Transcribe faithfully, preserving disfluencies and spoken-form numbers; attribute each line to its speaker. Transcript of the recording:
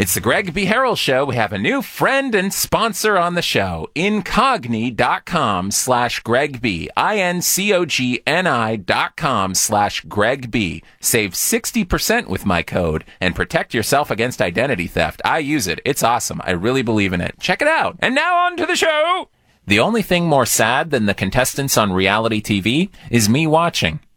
Speaker 1: It's the Greg B. Harrell Show. We have a new friend and sponsor on the show. Incogni.com slash Greg B. I-N-C-O-G-N-I dot com slash Greg B. Save sixty percent with my code and protect yourself against identity theft. I use it. It's awesome. I really believe in it. Check it out. And now on to the show. The only thing more sad than the contestants on reality T V is me watching.